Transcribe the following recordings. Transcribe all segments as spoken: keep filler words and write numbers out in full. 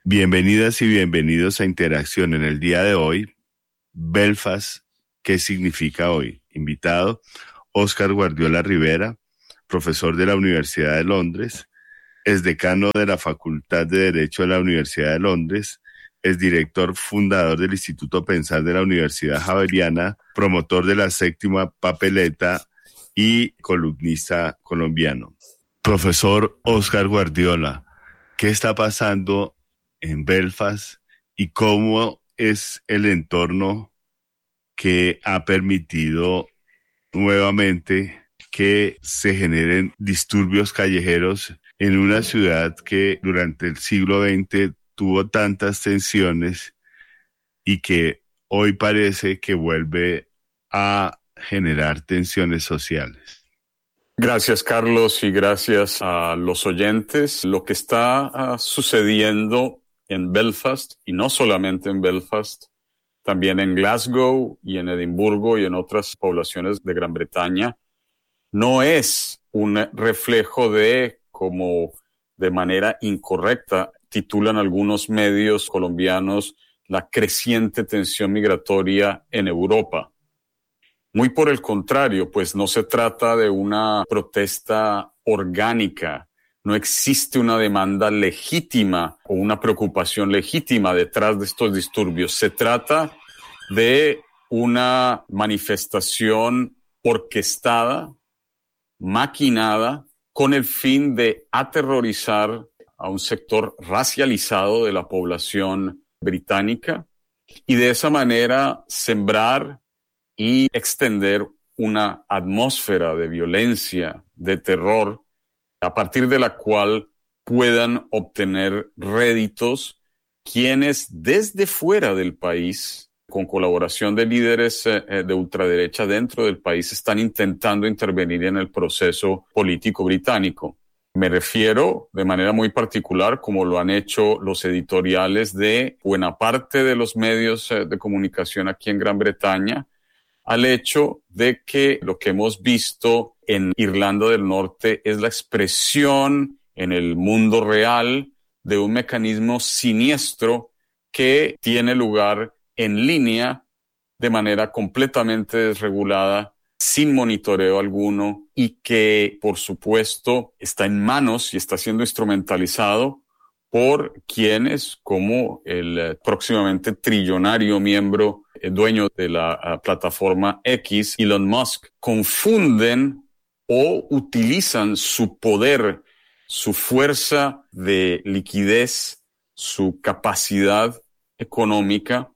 Bienvenidas y bienvenidos a Interacción. En el día de hoy, Belfast, ¿qué significa hoy? Invitado, Óscar Guardiola Rivera, profesor de la Universidad de Londres, es decano de la Facultad de Derecho de la Universidad de Londres, es director fundador del Instituto Pensar de la Universidad Javeriana, promotor de la séptima papeleta y columnista colombiano. Profesor Óscar Guardiola, ¿qué está pasando en Belfast y cómo es el entorno que ha permitido nuevamente que se generen disturbios callejeros en una ciudad que durante el siglo veinte tuvo tantas tensiones y que hoy parece que vuelve a generar tensiones sociales? Gracias, Carlos, y gracias a los oyentes. Lo que está uh, sucediendo en Belfast, y no solamente en Belfast, también en Glasgow y en Edimburgo y en otras poblaciones de Gran Bretaña, no es un reflejo de, como de manera incorrecta titulan algunos medios colombianos, la creciente tensión migratoria en Europa. Muy por el contrario, pues no se trata de una protesta orgánica. No existe una demanda legítima o una preocupación legítima detrás de estos disturbios. Se trata de una manifestación orquestada, maquinada, con el fin de aterrorizar a un sector racializado de la población británica y de esa manera sembrar y extender una atmósfera de violencia, de terror, a partir de la cual puedan obtener réditos quienes desde fuera del país, con colaboración de líderes eh, de ultraderecha dentro del país, están intentando intervenir en el proceso político británico. Me refiero de manera muy particular, como lo han hecho los editoriales de buena parte de los medios eh, de comunicación aquí en Gran Bretaña, al hecho de que lo que hemos visto en Irlanda del Norte es la expresión en el mundo real de un mecanismo siniestro que tiene lugar en línea de manera completamente desregulada, sin monitoreo alguno y que, por supuesto, está en manos y está siendo instrumentalizado por quienes, como el eh, próximamente trillonario miembro, eh, dueño de la uh, plataforma X, Elon Musk, confunden o utilizan su poder, su fuerza de liquidez, su capacidad económica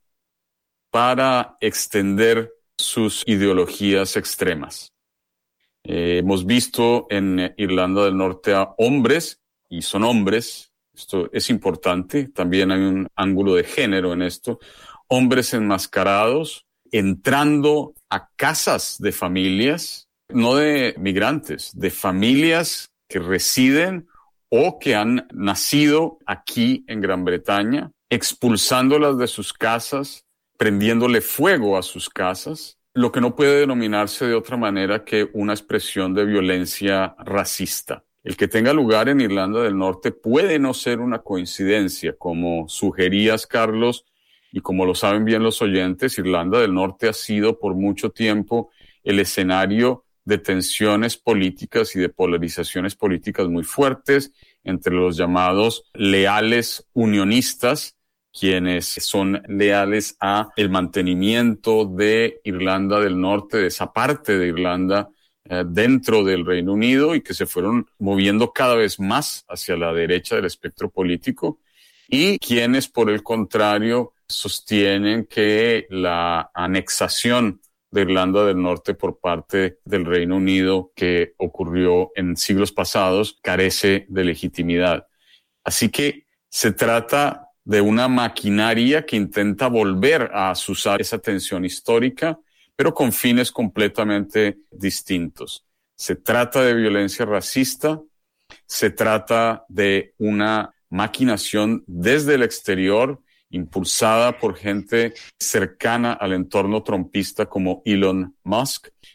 para extender sus ideologías extremas. Eh, hemos visto en Irlanda del Norte a hombres, y son hombres, esto es importante, también hay un ángulo de género en esto, hombres enmascarados entrando a casas de familias, no de migrantes, de familias que residen o que han nacido aquí en Gran Bretaña, expulsándolas de sus casas, prendiéndole fuego a sus casas, lo que no puede denominarse de otra manera que una expresión de violencia racista. El que tenga lugar en Irlanda del Norte puede no ser una coincidencia, como sugerías, Carlos, y como lo saben bien los oyentes, Irlanda del Norte ha sido por mucho tiempo el escenario de tensiones políticas y de polarizaciones políticas muy fuertes entre los llamados leales unionistas, quienes son leales a el mantenimiento de Irlanda del Norte, de esa parte de Irlanda eh, dentro del Reino Unido, y que se fueron moviendo cada vez más hacia la derecha del espectro político, y quienes, por el contrario, sostienen que la anexación de Irlanda del Norte por parte del Reino Unido que ocurrió en siglos pasados carece de legitimidad. Así que se trata de una maquinaria que intenta volver a azuzar esa tensión histórica, pero con fines completamente distintos. Se trata de violencia racista, se trata de una maquinación desde el exterior, impulsada por gente cercana al entorno trumpista como Elon Musk,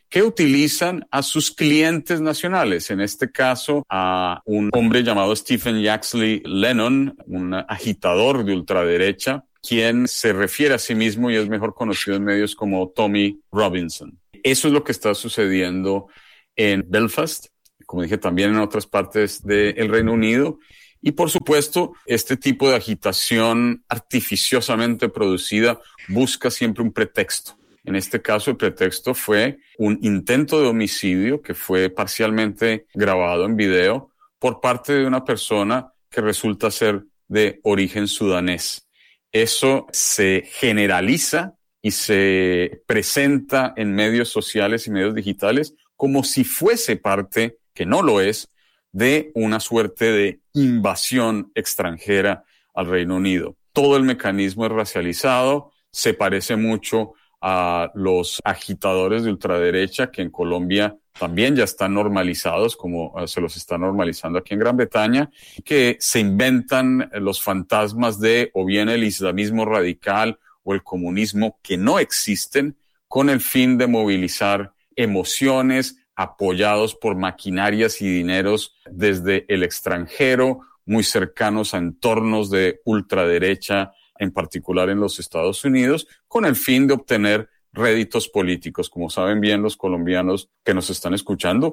que utilizan a sus clientes nacionales, en este caso a un hombre llamado Stephen Yaxley Lennon, un agitador de ultraderecha, quien se refiere a sí mismo y es mejor conocido en medios como Tommy Robinson. Eso es lo que está sucediendo en Belfast, como dije, también en otras partes del Reino Unido. Y por supuesto, este tipo de agitación artificiosamente producida busca siempre un pretexto. En este caso, el pretexto fue un intento de homicidio que fue parcialmente grabado en video por parte de una persona que resulta ser de origen sudanés. Eso se generaliza y se presenta en medios sociales y medios digitales como si fuese parte, que no lo es, de una suerte de invasión extranjera al Reino Unido. Todo el mecanismo es racializado, se parece mucho a los agitadores de ultraderecha que en Colombia también ya están normalizados, como se los está normalizando aquí en Gran Bretaña, que se inventan los fantasmas de o bien el islamismo radical o el comunismo que no existen, con el fin de movilizar emociones apoyados por maquinarias y dineros desde el extranjero, muy cercanos a entornos de ultraderecha, en particular en los Estados Unidos, con el fin de obtener réditos políticos. Como saben bien los colombianos que nos están escuchando,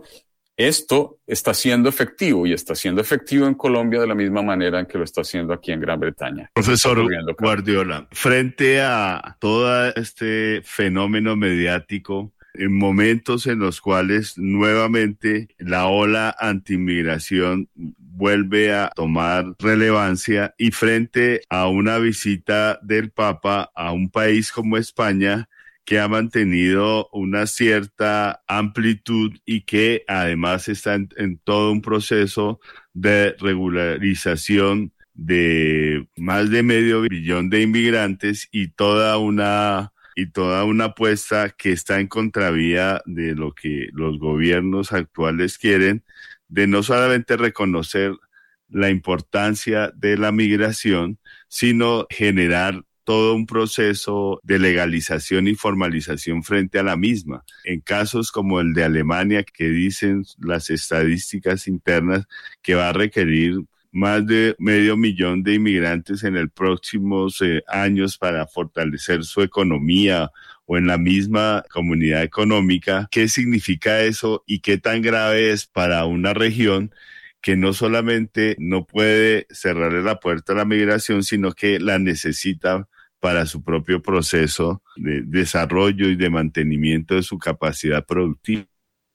esto está siendo efectivo y está siendo efectivo en Colombia de la misma manera en que lo está haciendo aquí en Gran Bretaña. Profesor Guardiola, frente a todo este fenómeno mediático, en momentos en los cuales nuevamente la ola antiinmigración vuelve a tomar relevancia y frente a una visita del Papa a un país como España, que ha mantenido una cierta amplitud y que además está en, en todo un proceso de regularización de más de medio billón de inmigrantes y toda una y toda una apuesta que está en contravía de lo que los gobiernos actuales quieren, de no solamente reconocer la importancia de la migración, sino generar todo un proceso de legalización y formalización frente a la misma. En casos como el de Alemania, que dicen las estadísticas internas que va a requerir más de medio millón de inmigrantes en los próximos eh, años para fortalecer su economía o en la misma comunidad económica. ¿Qué significa eso y qué tan grave es para una región que no solamente no puede cerrarle la puerta a la migración, sino que la necesita para su propio proceso de desarrollo y de mantenimiento de su capacidad productiva?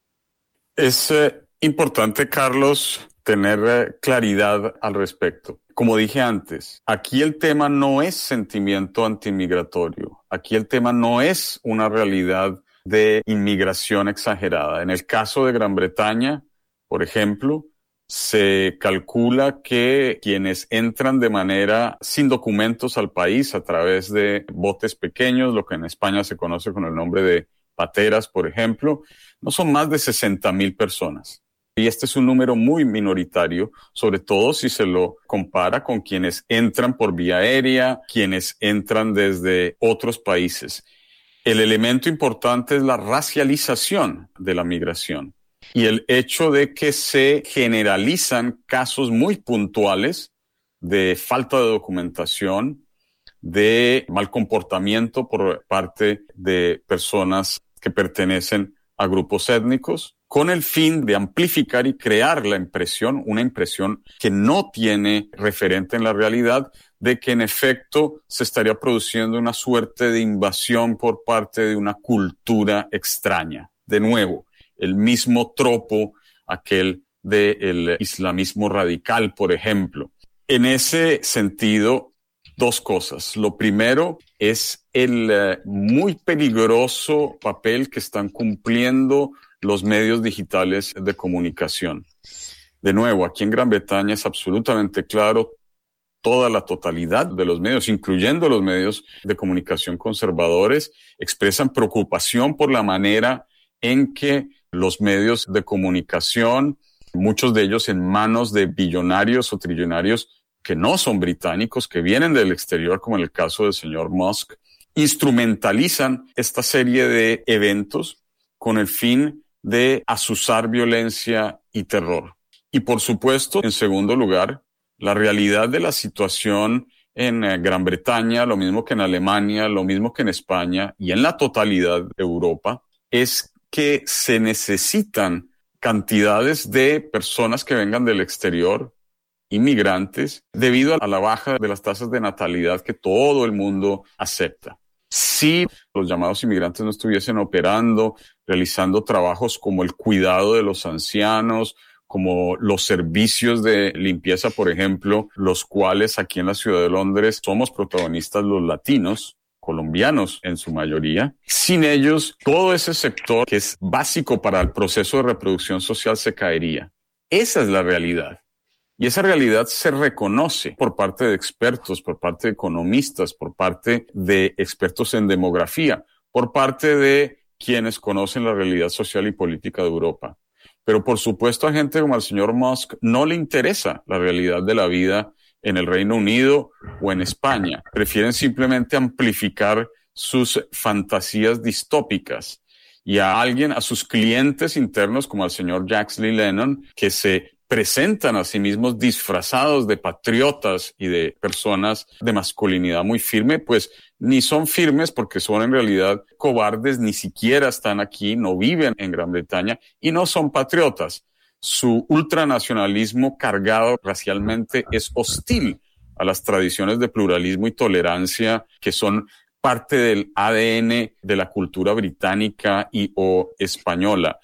Es eh, importante, Carlos, tener eh, claridad al respecto. Como dije antes, aquí el tema no es sentimiento antiinmigratorio. Aquí el tema no es una realidad de inmigración exagerada. En el caso de Gran Bretaña, por ejemplo, se calcula que quienes entran de manera sin documentos al país a través de botes pequeños, lo que en España se conoce con el nombre de pateras, por ejemplo, no son más de sesenta mil personas. Y este es un número muy minoritario, sobre todo si se lo compara con quienes entran por vía aérea, quienes entran desde otros países. El elemento importante es la racialización de la migración y el hecho de que se generalizan casos muy puntuales de falta de documentación, de mal comportamiento por parte de personas que pertenecen a grupos étnicos, con el fin de amplificar y crear la impresión, una impresión que no tiene referente en la realidad, de que en efecto se estaría produciendo una suerte de invasión por parte de una cultura extraña. De nuevo, el mismo tropo, aquel del islamismo radical, por ejemplo. En ese sentido, dos cosas. Lo primero es el uh, muy peligroso papel que están cumpliendo los medios digitales de comunicación. De nuevo, aquí en Gran Bretaña es absolutamente claro, toda la totalidad de los medios, incluyendo los medios de comunicación conservadores, expresan preocupación por la manera en que los medios de comunicación, muchos de ellos en manos de billonarios o trillonarios que no son británicos, que vienen del exterior, como en el caso del señor Musk, instrumentalizan esta serie de eventos con el fin de azuzar violencia y terror. Y por supuesto, en segundo lugar, la realidad de la situación en Gran Bretaña, lo mismo que en Alemania, lo mismo que en España y en la totalidad de Europa, es que se necesitan cantidades de personas que vengan del exterior, inmigrantes, debido a la baja de las tasas de natalidad que todo el mundo acepta. Si los llamados inmigrantes no estuviesen operando, realizando trabajos como el cuidado de los ancianos, como los servicios de limpieza, por ejemplo, los cuales aquí en la ciudad de Londres somos protagonistas los latinos, colombianos en su mayoría. Sin ellos, todo ese sector que es básico para el proceso de reproducción social se caería. Esa es la realidad. Y esa realidad se reconoce por parte de expertos, por parte de economistas, por parte de expertos en demografía, por parte de quienes conocen la realidad social y política de Europa. Pero por supuesto a gente como al señor Musk no le interesa la realidad de la vida en el Reino Unido o en España. Prefieren simplemente amplificar sus fantasías distópicas. Y a alguien, a sus clientes internos como al señor Yaxley Lennon, que se presentan a sí mismos disfrazados de patriotas y de personas de masculinidad muy firme, pues ni son firmes porque son en realidad cobardes, ni siquiera están aquí, no viven en Gran Bretaña y no son patriotas. Su ultranacionalismo cargado racialmente es hostil a las tradiciones de pluralismo y tolerancia que son parte del A D N de la cultura británica y o española.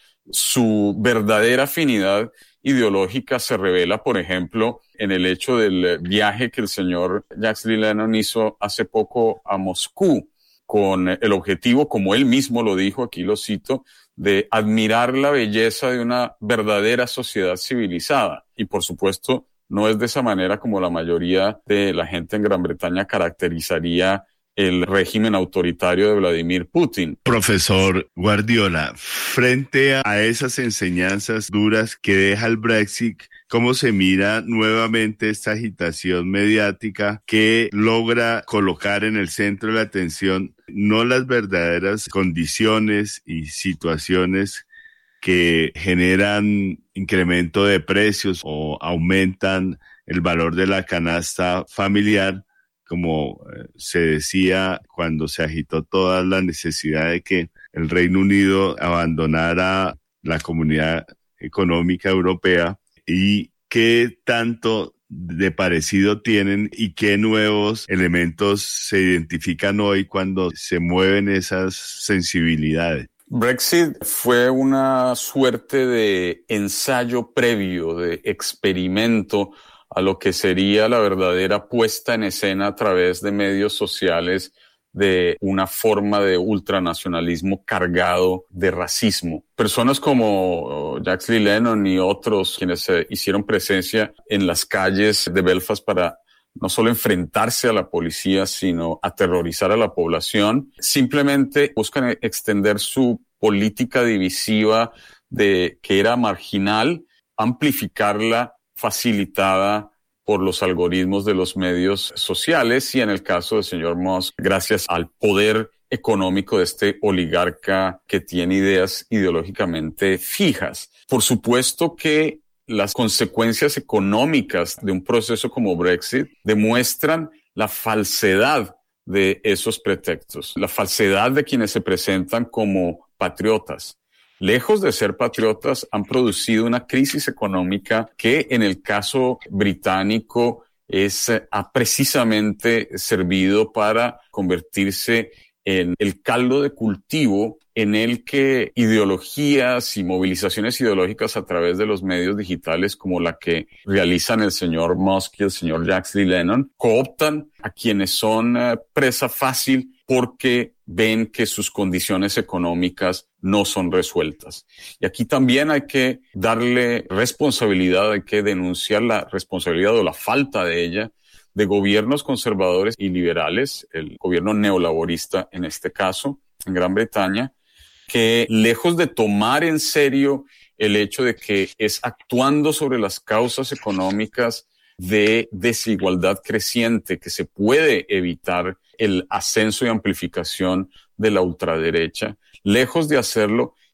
Su verdadera afinidad ideológica se revela, por ejemplo, en el hecho del viaje que el señor Yaxley Lennon hizo hace poco a Moscú, con el objetivo, como él mismo lo dijo, aquí lo cito, de admirar la belleza de una verdadera sociedad civilizada. Y por supuesto, no es de esa manera como la mayoría de la gente en Gran Bretaña caracterizaría el régimen autoritario de Vladimir Putin. Profesor Guardiola, frente a esas enseñanzas duras que deja el Brexit, ¿cómo se mira nuevamente esta agitación mediática que logra colocar en el centro de la atención no las verdaderas condiciones y situaciones que generan incremento de precios o aumentan el valor de la canasta familiar, como se decía cuando se agitó toda la necesidad de que el Reino Unido abandonara la Comunidad Económica Europea, y qué tanto de parecido tienen y qué nuevos elementos se identifican hoy cuando se mueven esas sensibilidades? Brexit fue una suerte de ensayo previo, de experimento a lo que sería la verdadera puesta en escena a través de medios sociales de una forma de ultranacionalismo cargado de racismo. Personas como Yaxley Lennon y otros quienes eh, hicieron presencia en las calles de Belfast para no solo enfrentarse a la policía, sino aterrorizar a la población, simplemente buscan extender su política divisiva de que era marginal, amplificarla, facilitada por los algoritmos de los medios sociales y en el caso del señor Musk, gracias al poder económico de este oligarca que tiene ideas ideológicamente fijas. Por supuesto que las consecuencias económicas de un proceso como Brexit demuestran la falsedad de esos pretextos, la falsedad de quienes se presentan como patriotas. Lejos de ser patriotas, han producido una crisis económica que en el caso británico es, ha precisamente servido para convertirse en el caldo de cultivo en el que ideologías y movilizaciones ideológicas a través de los medios digitales como la que realizan el señor Musk y el señor Yaxley Lennon cooptan a quienes son uh, presa fácil porque ven que sus condiciones económicas no son resueltas. Y aquí también hay que darle responsabilidad, hay que denunciar la responsabilidad o la falta de ella de gobiernos conservadores y liberales, el gobierno neolaborista en este caso, en Gran Bretaña, que lejos de tomar en serio el hecho de que es actuando sobre las causas económicas de desigualdad creciente que se puede evitar el ascenso y amplificación de la ultraderecha, lejos de hacerlo,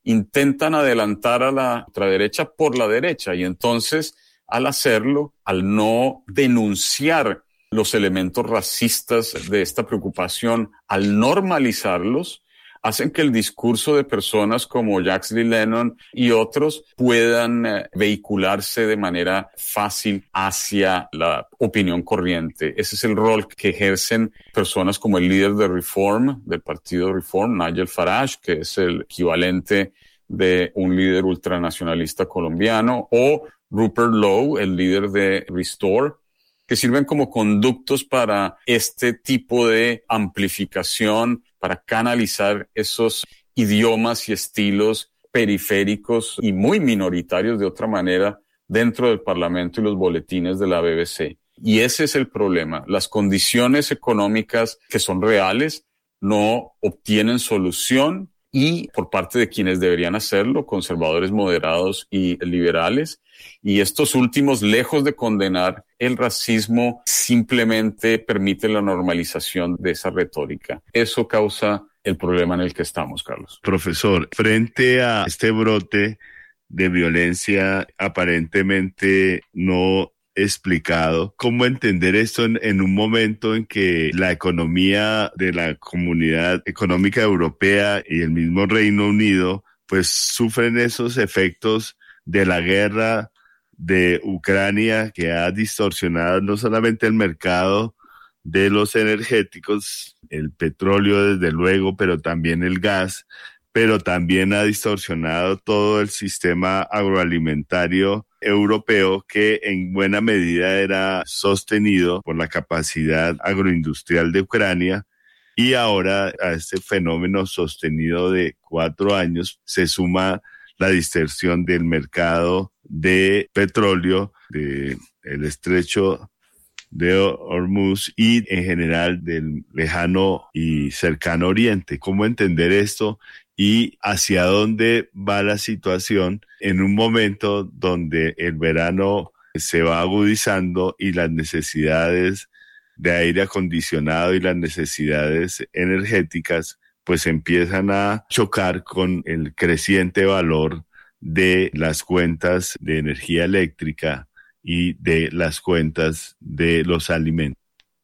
intentan adelantar a la ultraderecha por la derecha y entonces al hacerlo, al no denunciar los elementos racistas de esta preocupación, al normalizarlos, hacen que el discurso de personas como Jackson Lennon y otros puedan eh, vehicularse de manera fácil hacia la opinión corriente. Ese es el rol que ejercen personas como el líder de Reform, del partido Reform, Nigel Farage, que es el equivalente de un líder ultranacionalista colombiano, o Rupert Lowe, el líder de Restore, que sirven como conductos para este tipo de amplificación, para canalizar esos idiomas y estilos periféricos y muy minoritarios de otra manera dentro del Parlamento y los boletines de la B B C. Y ese es el problema. Las condiciones económicas que son reales no obtienen solución y por parte de quienes deberían hacerlo, conservadores moderados y liberales. Y estos últimos, lejos de condenar el racismo, simplemente permiten la normalización de esa retórica. Eso causa el problema en el que estamos, Carlos. Profesor, frente a este brote de violencia aparentemente no explicado, ¿cómo entender esto en, en un momento en que la economía de la Comunidad Económica Europea y el mismo Reino Unido pues sufren esos efectos de la guerra de Ucrania, que ha distorsionado no solamente el mercado de los energéticos, el petróleo desde luego, pero también el gas, pero también ha distorsionado todo el sistema agroalimentario europeo, que en buena medida era sostenido por la capacidad agroindustrial de Ucrania. Y ahora a este fenómeno sostenido de cuatro años se suma la distorsión del mercado de petróleo, del estrecho de Hormuz y en general del lejano y cercano oriente. ¿Cómo entender esto y hacia dónde va la situación en un momento donde el verano se va agudizando y las necesidades de aire acondicionado y las necesidades energéticas pues empiezan a chocar con el creciente valor de las cuentas de energía eléctrica y de las cuentas de los alimentos?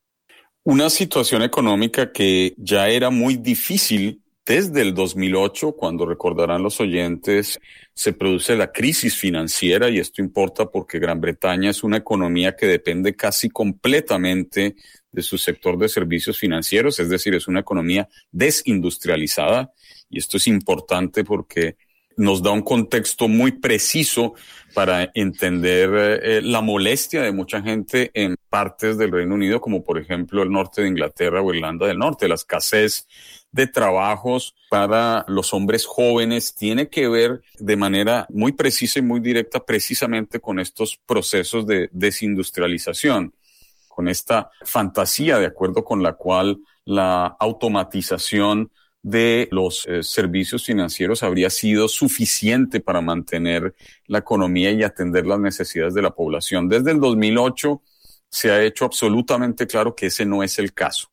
Una situación económica que ya era muy difícil desde el dos mil ocho, cuando recordarán los oyentes, se produce la crisis financiera, y esto importa porque Gran Bretaña es una economía que depende casi completamente de su sector de servicios financieros, es decir, es una economía desindustrializada, y esto es importante porque nos da un contexto muy preciso para entender eh, la molestia de mucha gente en partes del Reino Unido, como por ejemplo el norte de Inglaterra o Irlanda del Norte. La escasez de trabajos para los hombres jóvenes tiene que ver de manera muy precisa y muy directa precisamente con estos procesos de desindustrialización, con esta fantasía de acuerdo con la cual la automatización de los eh, servicios financieros habría sido suficiente para mantener la economía y atender las necesidades de la población. Desde el dos mil ocho se ha hecho absolutamente claro que ese no es el caso.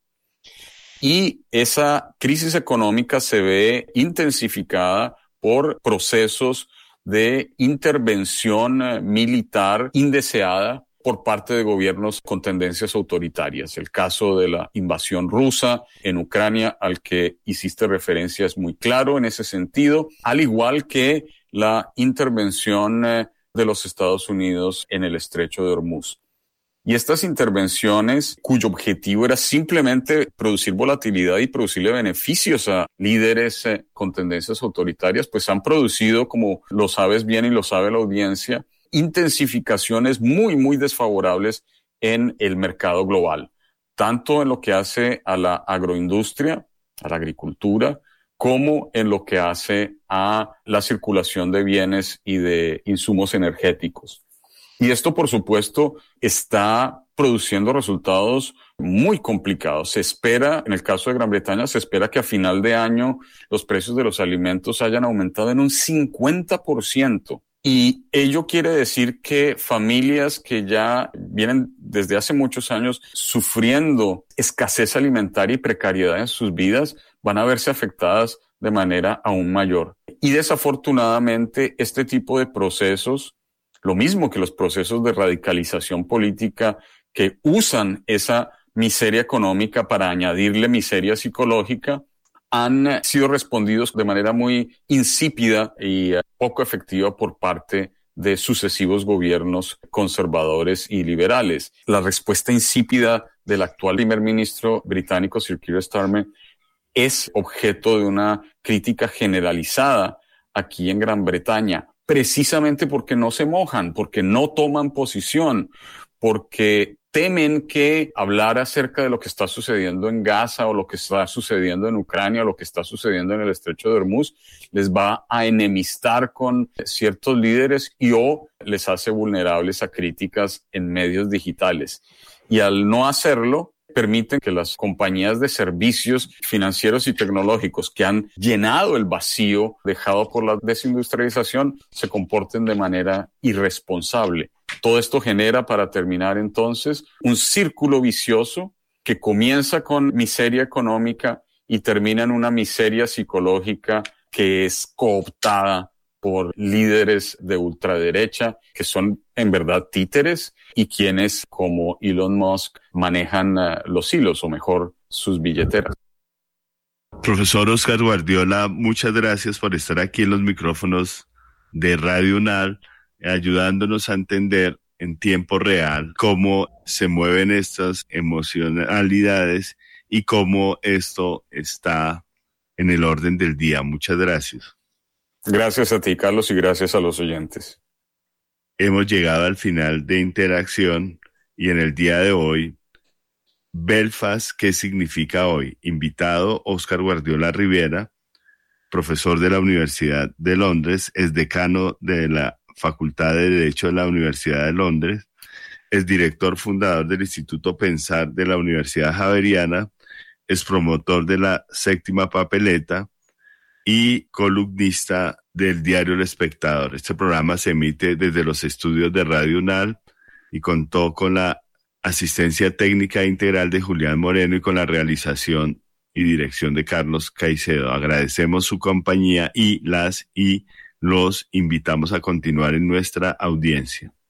Y esa crisis económica se ve intensificada por procesos de intervención eh, militar indeseada por parte de gobiernos con tendencias autoritarias. El caso de la invasión rusa en Ucrania, al que hiciste referencia, es muy claro en ese sentido, al igual que la intervención de los Estados Unidos en el estrecho de Hormuz. Y estas intervenciones, cuyo objetivo era simplemente producir volatilidad y producirle beneficios a líderes eh, con tendencias autoritarias, pues han producido, como lo sabes bien y lo sabe la audiencia, intensificaciones muy, muy desfavorables en el mercado global, tanto en lo que hace a la agroindustria, a la agricultura, como en lo que hace a la circulación de bienes y de insumos energéticos. Y esto, por supuesto, está produciendo resultados muy complicados. Se espera, en el caso de Gran Bretaña, se espera que a final de año los precios de los alimentos hayan aumentado en un cincuenta por ciento. Y ello quiere decir que familias que ya vienen desde hace muchos años sufriendo escasez alimentaria y precariedad en sus vidas van a verse afectadas de manera aún mayor. Y desafortunadamente este tipo de procesos, lo mismo que los procesos de radicalización política que usan esa miseria económica para añadirle miseria psicológica, han sido respondidos de manera muy insípida y poco efectiva por parte de sucesivos gobiernos conservadores y liberales. La respuesta insípida del actual primer ministro británico, Sir Keir Starmer, es objeto de una crítica generalizada aquí en Gran Bretaña, precisamente porque no se mojan, porque no toman posición, porque temen que hablar acerca de lo que está sucediendo en Gaza o lo que está sucediendo en Ucrania o lo que está sucediendo en el Estrecho de Hormuz les va a enemistar con ciertos líderes y o les hace vulnerables a críticas en medios digitales. Y al no hacerlo, permiten que las compañías de servicios financieros y tecnológicos que han llenado el vacío dejado por la desindustrialización se comporten de manera irresponsable. Todo esto genera, para terminar entonces, un círculo vicioso que comienza con miseria económica y termina en una miseria psicológica que es cooptada por líderes de ultraderecha que son en verdad títeres y quienes, como Elon Musk, manejan uh, los hilos o mejor sus billeteras. Profesor Óscar Guardiola, muchas gracias por estar aquí en los micrófonos de Radio UNAL, ayudándonos a entender en tiempo real cómo se mueven estas emocionalidades y cómo esto está en el orden del día. Muchas gracias. Gracias a ti, Carlos, y gracias a los oyentes. Hemos llegado al final de Interacción y en el día de hoy, Belfast, ¿qué significa hoy? Invitado Óscar Guardiola Rivera, profesor de la Universidad de Londres, es decano de la Facultad de Derecho de la Universidad de Londres, es director fundador del Instituto Pensar de la Universidad Javeriana, es promotor de la Séptima Papeleta y columnista del diario El Espectador. Este programa se emite desde los estudios de Radio UNAL y contó con la asistencia técnica integral de Julián Moreno y con la realización y dirección de Carlos Caicedo. Agradecemos su compañía y las y los invitamos a continuar en nuestra audiencia.